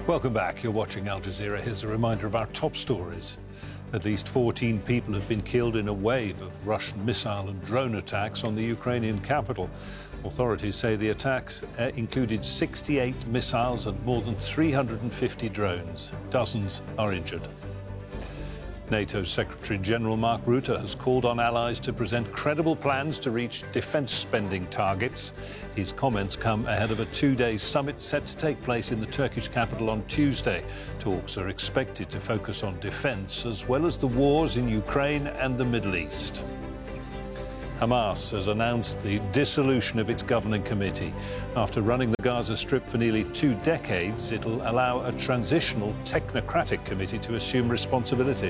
Welcome back. You're watching Al Jazeera. Here's a reminder of our top stories. At least 14 people have been killed in a wave of Russian missile and drone attacks on the Ukrainian capital. Authorities say the attacks included 68 missiles and more than 350 drones. Dozens are injured. NATO's Secretary-General Mark Rutte has called on allies to present credible plans to reach defence spending targets. His comments come ahead of a two-day summit set to take place in the Turkish capital on Tuesday. Talks are expected to focus on defence as well as the wars in Ukraine and the Middle East. Hamas has announced the dissolution of its governing committee. After running the Gaza Strip for nearly 2 decades, it'll allow a transitional technocratic committee to assume responsibility.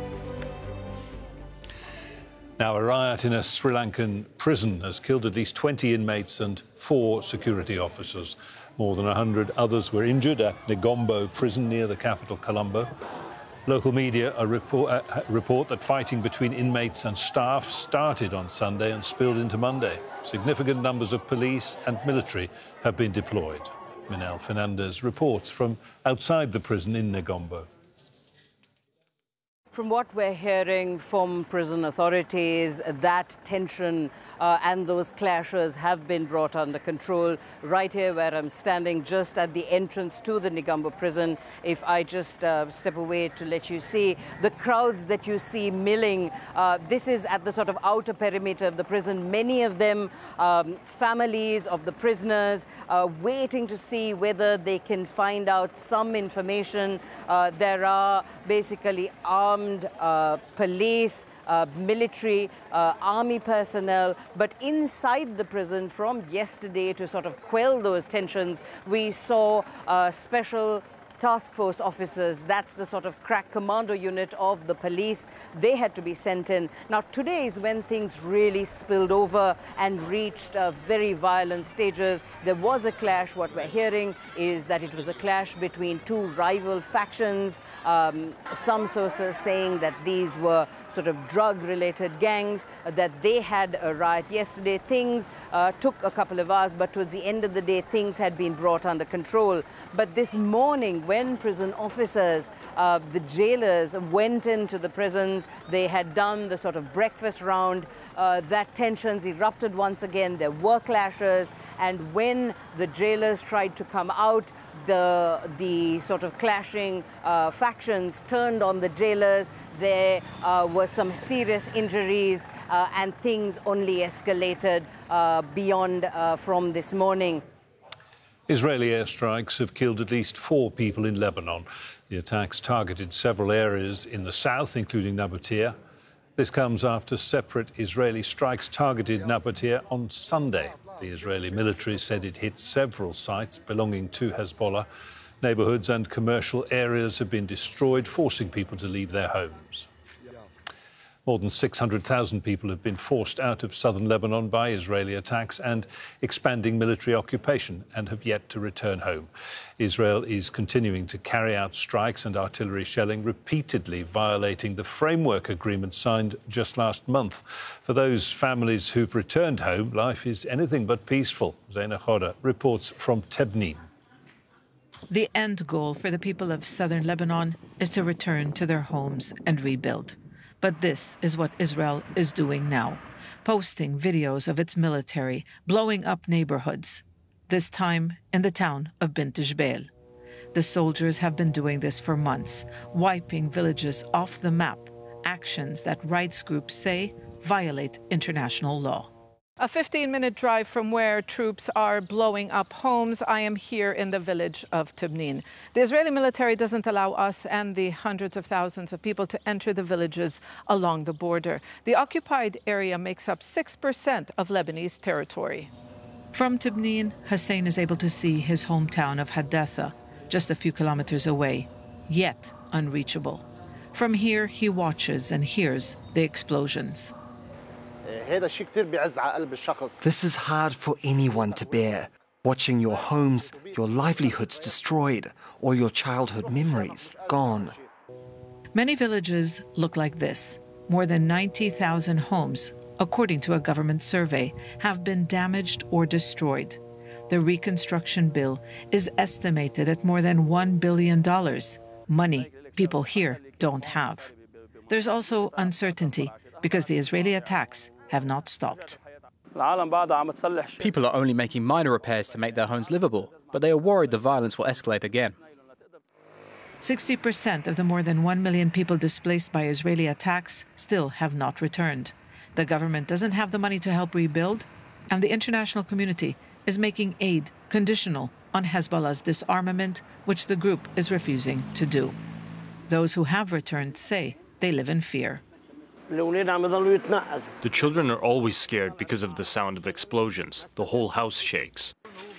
Now, a riot in a Sri Lankan prison has killed at least 20 inmates and 4 security officers. More than 100 others were injured at Negombo prison near the capital, Colombo. Local media report that fighting between inmates and staff started on Sunday and spilled into Monday. Significant numbers of police and military have been deployed. Minel Fernandez reports from outside the prison in Negombo. From what we're hearing from prison authorities, that tension and those clashes have been brought under control. Right here where I'm standing, just at the entrance to the Negombo prison, if I just step away to let you see the crowds that you see milling, this is at the sort of outer perimeter of the prison. Many of them families of the prisoners waiting to see whether they can find out some information. There are basically armed police, military, army personnel, but inside the prison from yesterday to sort of quell those tensions, we saw special task force officers. That's the sort of crack commando unit of the police. They had to be sent in. Now, today is when things really spilled over and reached very violent stages. There was a clash. What we're hearing is that it was a clash between 2 rival factions. Some sources saying that these were sort of drug-related gangs, that they had a riot yesterday. Things took a couple of hours, but towards the end of the day, things had been brought under control. But this morning, when prison officers, the jailers, went into the prisons, they had done the sort of breakfast round, that tensions erupted once again. There were clashes, and when the jailers tried to come out, the sort of clashing factions turned on the jailers. There were some serious injuries, and things only escalated beyond from this morning. Israeli airstrikes have killed at least 4 people in Lebanon. The attacks targeted several areas in the south, including Nabatea. This comes after separate Israeli strikes targeted Nabatea on Sunday. The Israeli military said it hit several sites belonging to Hezbollah. Neighbourhoods and commercial areas have been destroyed, forcing people to leave their homes. More than 600,000 people have been forced out of southern Lebanon by Israeli attacks and expanding military occupation and have yet to return home. Israel is continuing to carry out strikes and artillery shelling, repeatedly violating the framework agreement signed just last month. For those families who've returned home, life is anything but peaceful. Zaina Khoda reports from Tebnin. The end goal for the people of southern Lebanon is to return to their homes and rebuild. But this is what Israel is doing now, posting videos of its military blowing up neighborhoods, this time in the town of Bint Jbeil. The soldiers have been doing this for months, wiping villages off the map, actions that rights groups say violate international law. A 15-minute drive from where troops are blowing up homes, I am here in the village of Tebnin. The Israeli military doesn't allow us and the hundreds of thousands of people to enter the villages along the border. The occupied area makes up 6% of Lebanese territory. From Tebnin, Hussein is able to see his hometown of Hadatha, just a few kilometers away, yet unreachable. From here, he watches and hears the explosions. This is hard for anyone to bear, watching your homes, your livelihoods destroyed, or your childhood memories gone. Many villages look like this. More than 90,000 homes, according to a government survey, have been damaged or destroyed. The reconstruction bill is estimated at more than $1 billion, money people here don't have. There's also uncertainty because the Israeli attacks have not stopped. People are only making minor repairs to make their homes livable, but they are worried the violence will escalate again. 60% of the more than 1 million people displaced by Israeli attacks still have not returned. The government doesn't have the money to help rebuild, and the international community is making aid conditional on Hezbollah's disarmament, which the group is refusing to do. Those who have returned say they live in fear. The children are always scared because of the sound of explosions. The whole house shakes.